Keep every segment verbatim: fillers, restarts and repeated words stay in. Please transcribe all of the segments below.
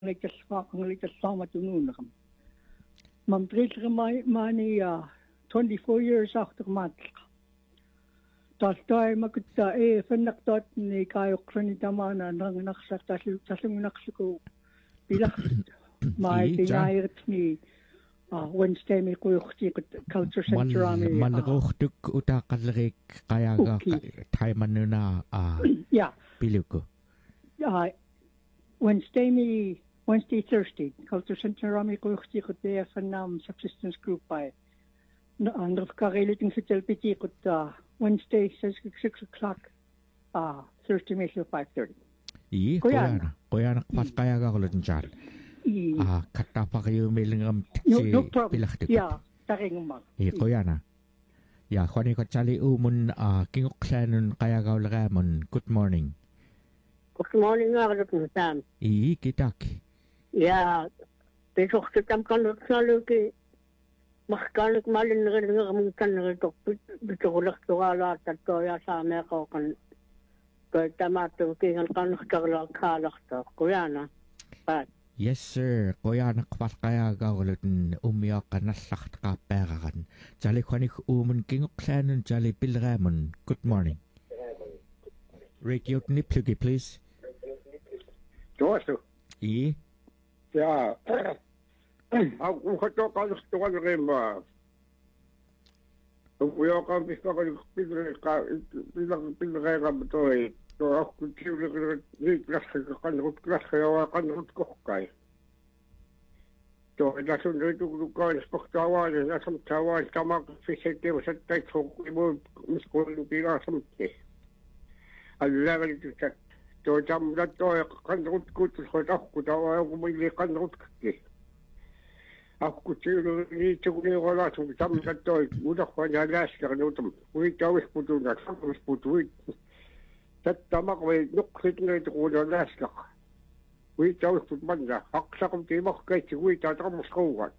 anglikasqa anglikassaamatunuunneqam mam trillermai mani uh, twenty-four years after matqa tastai makutta e fennaqtaat ni kaayuqrani tamana nangnaqsaq talu talungnaqsuku bilaq mai tinaayirtni Wednesday mi kuuqtiqut culture center ami malruqtuk utaaqallerik qayaga taimanuna a ja piluku ja Wednesday mi Wednesday Thursday culture center ami kuuqtiqut e fannam subsistence group by andrf kareliting sitelpitiqut Wednesday says six o'clock uh Thursday mi five thirty i qoyana qoyana qasqayaga qolun jal ah katapariu melengam tiksi pilahtik ya taringumang i qoyana ya khwani ko chali umun a kingoklanun qayagaulramon good morning good morning arutun sam i kitak ya besok tam kan saluki mahkanik malin ngam kan tok bitulak tuala tatto ya same ko kan ko tamato kingan kan kagla khalak to qoyana pat Yes sir, qoyana qwalqayaga ulutun ummiaq qanallart qaappaaqaran. Jali khwanik umun kingoqlaanun jali pilramun. Good morning. Radio Niplugi please. Toasu. I. Ja. Aku khato qalus tuan rema. Uyo kan bispaqal pilre ka pilang pilre rabtoi. Aku kira ni kelas kan rut kelas ya kan rut kokai. To dah sundu tu kan spektawa ya sam tawa sama fisik dia mesti tak ibu miskul pira sampai. Allah beri tu tak. To jam dah to kan rut kut khodah kudawa aku boleh kan rut ke. Aku kira ni tu ni orang tu jam dah to udah kau jaga sekarang tu. Ui tahu seputu nak sama seputu. Tattamak way nukrit ngay tukunan naslak. Uy tawis putmanda, aksakum timak kay uy tatamos kawat.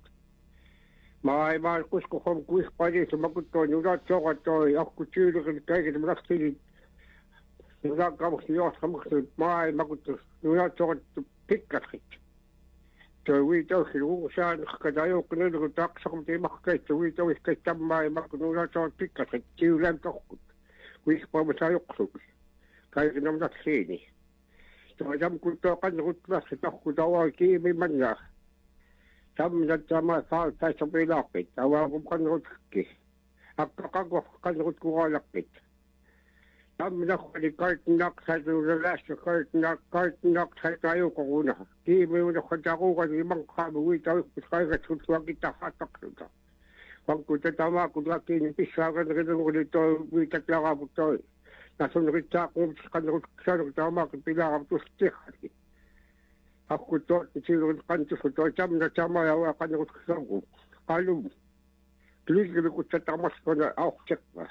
Maay markus ko kong kuis pa rin sumagot to, nulat sokat to, ako chilo kay kay kay malak silid. Nulat kamos niyos kamos silid, maay magot to, nulat sokat to pikakit. So uy tawis iluusan kadayo kanilo taksakum timak kay, uy tawis kay tamay magot nulat sokat pikakit, chiulan kakut. Uy pa masayok subis. Kaya kinamnak sini. So, jam kuto kan rutlas ito kutawa ki may manya. Sam na sama sa sa sa pilakit. Tawa ko kan rutki. Ako kago kan rut ko kalakit. Sam na ko ni kartnak sa rulas sa kartnak kartnak sa tayo ko una. Ki may una ko tako kan limang kabuwi tayo kusay ka tutwag kita hatak suda. Pag kuto tama ko laki ni pisagan rin ko dito witat lang ako to. Nasun rita kung kan sa tama ko pila ko stik. Ako to sino kan to to jam na tama ya kan ko sa ko. Alu. Please ko sa tama ko na ako check ba.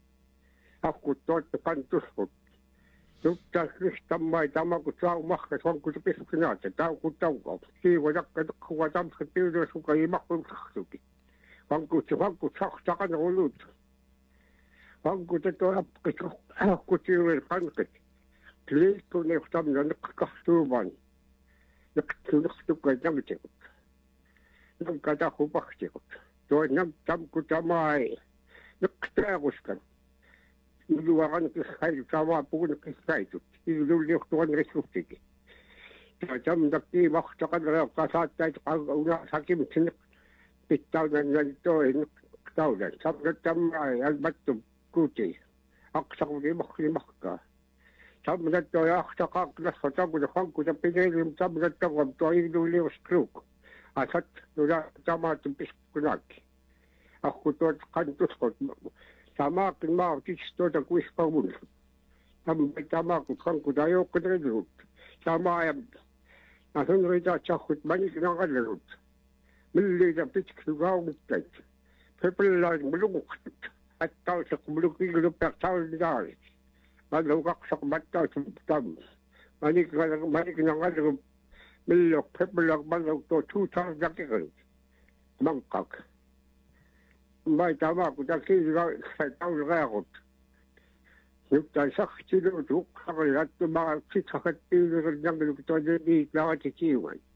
Ako to kan to ko. Tukta kristam mai tama ko sa umak ko ko sa piso na ta ko ta ko. Si wala ka ko tam sa pilo so kay mak ko sa ko. Ang ko sa ko sa sa kan ulut. Ang ko to ko ako tiwel pankit. Please ko na tam na nakakasuban. Nakatulog ko ng tikot. Nagkata ko pa tikot. To nagtam ko tamay. Nakatagos ka. Iluwakan ko sa kayo sama po na kisayto. Iluliyok to ang resultiki. Tam nakimak sa kanila kasatay ang una sa kimsin. Pitaw na nanito ay nakataw na. Sam na tamay albato kuti. Aksa ko limak limak ka. Sabi na ito, aksa ka klas ka sabi na kang ko sa pinilim sabi na ito, kung ito ay inuliw skruk. Asat, nula, tama tumpis ko naki. Ako to at kantos ko. Sama akin mga titis to na kuwis pa muna. Sabi may tama ko, kang ko dayo ko na rin. Sama ay, nasun rin na tsakot, manik na ka na rin. Mili na pitik sugaw mo tayo. Pepala lang mulungok. At tao sa kumulukig ng pagtawal nila. Malukak sa kumataw sa putam. Manik na manik na nga ng milok, pepelag malok to, two thousand dakikal. Mangkak. May tama ko, daki sa tao na kakot. Yung tayo silo, tuk, sa kalat, mga sitsakat, pinag-nang nilukito, hindi na katitiwan.